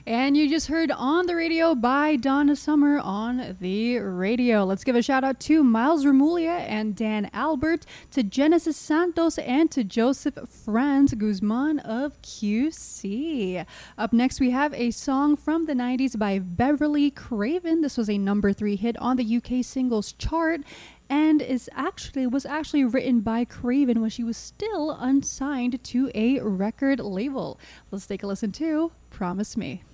And you just heard On the Radio by Donna Summer on the radio. Let's give a shout out to Miles Remulia and Dan Albert, to Genesis Santos, and to Joseph Franz Guzman of QC. Up next, we have a song from the 90s by Beverly Craven. This was a number 3 hit on the UK singles chart, and was actually written by Craven when she was still unsigned to a record label. Let's take a listen to Promise Me.